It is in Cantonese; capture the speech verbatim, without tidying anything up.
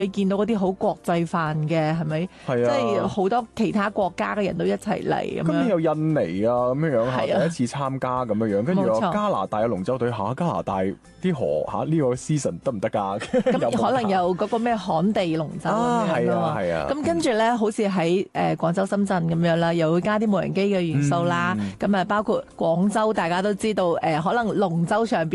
你見到嗰啲好國際範嘅係咪？ 係啊， 即係好多其他國家嘅人都一齊嚟咁樣。 今年有印尼啊咁樣樣嚇， 係啊第一次參加咁樣樣，跟住冇錯加拿大嘅龍舟隊嚇，加拿大啲河嚇呢個 season 得唔得㗎？ 咁可能有嗰個咩旱地龍舟啊， 咁樣係咯啊係啊， 咁跟住咧，好似喺誒廣州、深圳咁樣啦，又會加啲無人機嘅元素啦。 嗯咁啊，包括廣州，大家都知道誒，可能龍舟上邊